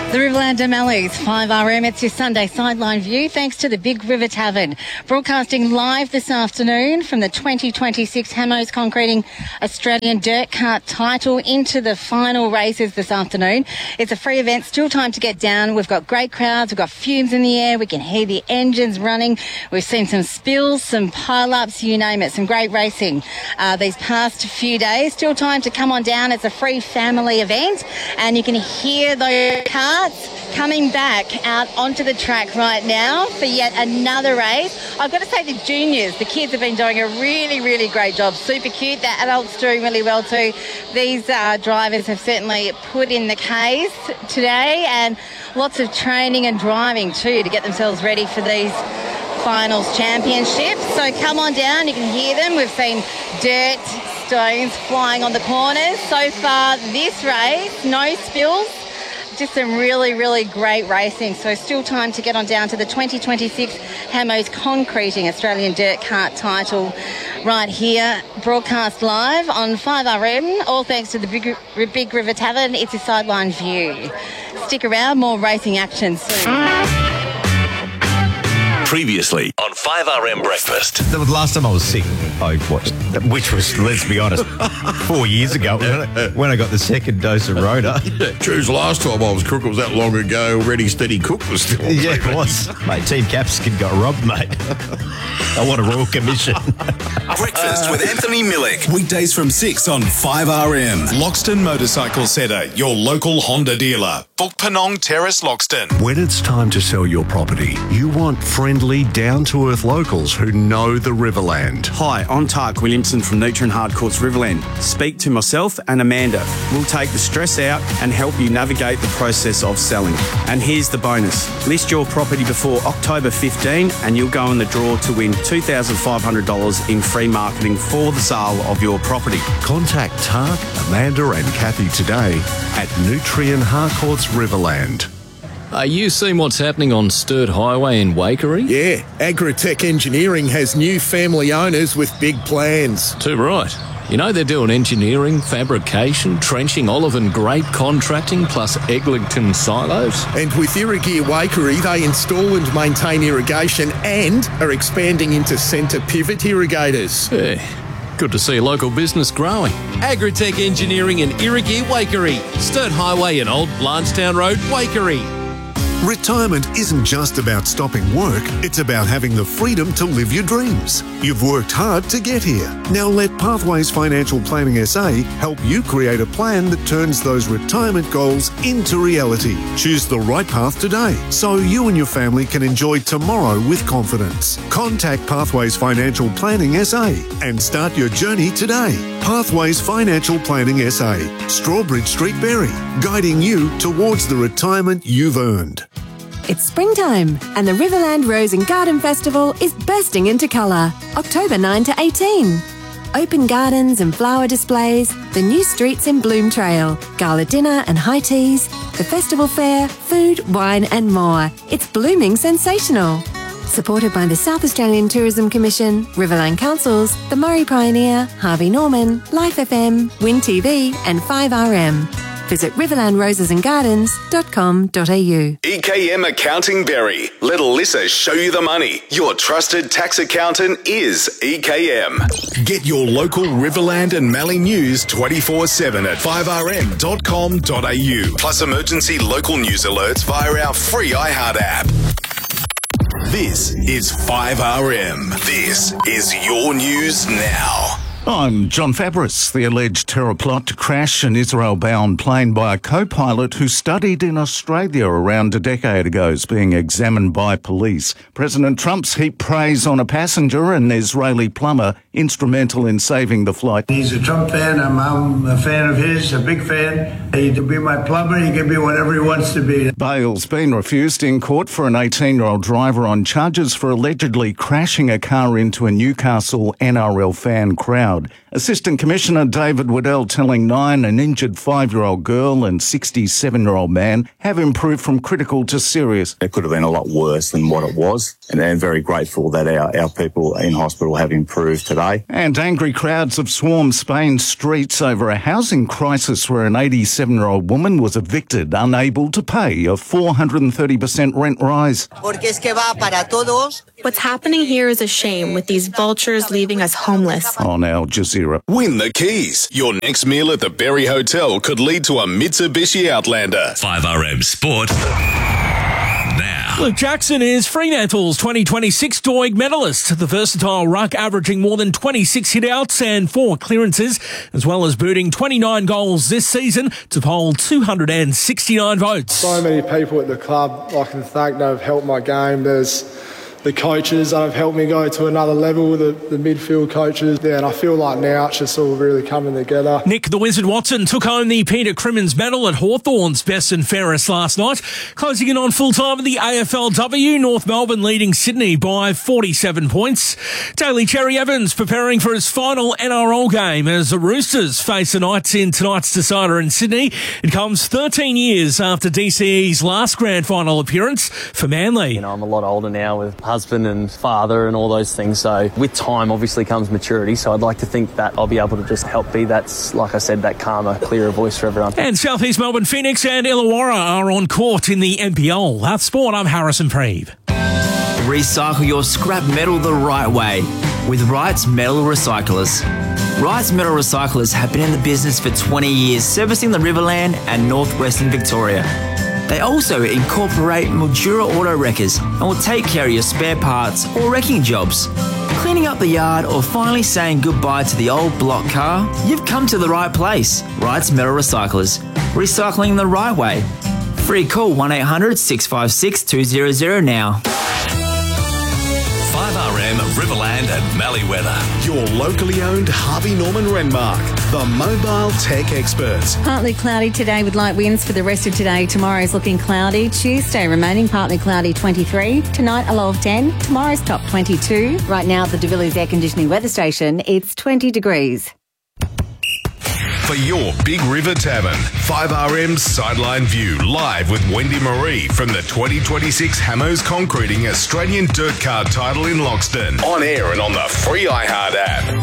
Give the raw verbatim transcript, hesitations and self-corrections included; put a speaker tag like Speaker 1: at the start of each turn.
Speaker 1: The Riverland O'Malley's five R M, it's your Sunday sideline view thanks to the Big River Tavern. Broadcasting live this afternoon from the twenty twenty-six Hamos Concreting Australian Dirt Kart title into the final races this afternoon. It's a free event, still time to get down. We've got great crowds, we've got fumes in the air, we can hear the engines running. We've seen some spills, some pile-ups, you name it, some great racing uh, these past few days. Still time to come on down. It's a free family event and you can hear those cars coming back out onto the track right now for yet another race. I've got to say the juniors, the kids have been doing a really, really great job. Super cute. The adults doing really well too. These uh, drivers have certainly put in the case today and lots of training and driving too to get themselves ready for these finals championships. So come on down, you can hear them. We've seen dirt, stones flying on the corners. So far this race, no spills. Just some really, really great racing. So still time to get on down to the twenty twenty-six Hamos Concreting Australian Dirt Kart title right here, broadcast live on five R M, all thanks to the Big, Big River Tavern. It's a sideline view. Stick around, more racing action soon.
Speaker 2: Previously on five R M Breakfast.
Speaker 3: The last time I was sick, I watched, which was, let's be honest, four years ago when I, when I got the second dose of Rhoda.
Speaker 4: Choose last time I was crook, it was that long ago. Ready, Steady, Cook was still on.
Speaker 3: Yeah, it was. Mate, Team Capsicum got robbed, mate. I want a royal commission.
Speaker 2: Breakfast with Anthony Millick.
Speaker 5: Weekdays from six on five R M. Loxton Motorcycle Centre, your local Honda dealer. Book Penong Terrace, Loxton.
Speaker 6: When it's time to sell your property, you want friendly, down-to-earth locals who know the Riverland.
Speaker 7: Hi, I'm Tark Williamson from Neutron Hardcourts Riverland. Speak to myself and Amanda. We'll take the stress out and help you navigate the process of selling. And here's the bonus. List your property before October fifteenth and you'll go in the draw to win two thousand five hundred dollars in free marketing for the sale of your property.
Speaker 6: Contact Tark, Amanda and Kathy today at Nutrien Hardcourts Riverland.
Speaker 8: Are you seeing what's happening on Sturt Highway in Waikerie?
Speaker 9: Yeah, Agritech Engineering has new family owners with big plans.
Speaker 8: Too right. You know they're doing engineering, fabrication, trenching, olive and grape contracting, plus Eglinton silos.
Speaker 9: And with Irrigear Waikerie, they install and maintain irrigation and are expanding into centre pivot irrigators.
Speaker 8: Yeah. Good to see a local business growing.
Speaker 10: Agritech Engineering and Irrigear Waikerie. Sturt Highway and Old Blanchetown Road, Waikerie.
Speaker 6: Retirement isn't just about stopping work, it's about having the freedom to live your dreams. You've worked hard to get here. Now let Pathways Financial Planning S A help you create a plan that turns those retirement goals into reality. Choose the right path today so you and your family can enjoy tomorrow with confidence. Contact Pathways Financial Planning S A and start your journey today. Pathways Financial Planning S A, Strawbridge Street, Berry, guiding you towards the retirement you've earned.
Speaker 11: It's springtime and the Riverland Rose and Garden Festival is bursting into colour. October ninth to eighteenth. Open gardens and flower displays, the new streets in Bloom Trail, gala dinner and high teas, the festival fair, food, wine and more. It's blooming sensational. Supported by the South Australian Tourism Commission, Riverland Councils, the Murray Pioneer, Harvey Norman, Life F M, Win T V and five R M. Visit riverland roses and gardens dot com dot a u.
Speaker 2: E K M Accounting Berry. Let Alyssa show you the money. Your trusted tax accountant is E K M.
Speaker 5: Get your local Riverland and Mallee news twenty-four seven at five r m dot com dot a u.
Speaker 2: Plus emergency local news alerts via our free iHeart app.
Speaker 5: This is five R M.
Speaker 2: This is your news now.
Speaker 12: I'm John Fabris. The alleged terror plot to crash an Israel-bound plane by a co-pilot who studied in Australia around a decade ago is being examined by police. President Trump's heaped praise on a passenger, an Israeli plumber, instrumental in saving the flight.
Speaker 13: He's a Trump fan. I'm, I'm a fan of his, a big fan. He can be my plumber. He can be whatever he wants to be.
Speaker 12: Bail's been refused in court for an eighteen-year-old driver on charges for allegedly crashing a car into a Newcastle N R L fan crowd. Assistant Commissioner David Waddell telling Nine an injured five-year-old girl and sixty-seven-year-old man have improved from critical to serious.
Speaker 14: It could have been a lot worse than what it was, and I'm very grateful that our, our people in hospital have improved today.
Speaker 12: And angry crowds have swarmed Spain's streets over a housing crisis where an eighty-seven-year-old woman was evicted, unable to pay a four hundred thirty percent rent rise.
Speaker 15: What's happening here is a shame, with these vultures leaving us homeless.
Speaker 12: On Al Jazeera.
Speaker 5: Win the keys. Your next meal at the Berry Hotel could lead to a Mitsubishi Outlander.
Speaker 16: five R M Sport. Now.
Speaker 17: Luke Jackson is Fremantle's twenty twenty-six Doig medalist. The versatile ruck averaging more than twenty-six hit-outs and four clearances, as well as booting twenty-nine goals this season to poll two hundred sixty-nine votes.
Speaker 18: So many people at the club I can thank that have helped my game. There's the coaches that have helped me go to another level, the, the midfield coaches. Yeah, and I feel like now it's just all really coming together.
Speaker 17: Nick the Wizard Watson took home the Peter Crimmins medal at Hawthorn's Best and Fairest last night. Closing in on full-time in the A F L W, North Melbourne leading Sydney by forty-seven points. Daly Cherry Evans preparing for his final N R L game as the Roosters face the Knights in tonight's decider in Sydney. It comes thirteen years after D C E's last grand final appearance for Manly.
Speaker 19: You know, I'm a lot older now with husband and father and all those things, so with time obviously comes maturity, so I'd like to think that I'll be able to just help be that, like I said, that calmer, clearer voice for everyone.
Speaker 17: And South East Melbourne Phoenix and Illawarra are on court in the N P L. That's sport. I'm Harrison Preeve.
Speaker 20: Recycle your scrap metal the right way with Wright's Metal Recyclers. Wright's Metal Recyclers have been in the business for twenty years, servicing the Riverland and northwestern Victoria. They also incorporate Mildura auto wreckers and will take care of your spare parts or wrecking jobs. Cleaning up the yard or finally saying goodbye to the old block car? You've come to the right place. Wright's Metal Recyclers. Recycling the right way. Free call one eight hundred six five six two zero zero now.
Speaker 16: five R M Riverland and Mallee weather.
Speaker 5: Your locally owned Harvey Norman Renmark, the mobile tech experts.
Speaker 1: Partly cloudy today with light winds for the rest of today. Tomorrow's looking cloudy. Tuesday remaining partly cloudy, twenty-three. Tonight a low of ten. Tomorrow's top twenty-two. Right now at the De Villiers Air Conditioning Weather Station, it's twenty degrees.
Speaker 5: For your Big River Tavern, five R M's Sideline View, live with Wendy Marie from the twenty twenty-six Hamos Concreting Australian Dirt Card title in Loxton. On air and on the free iHeart app.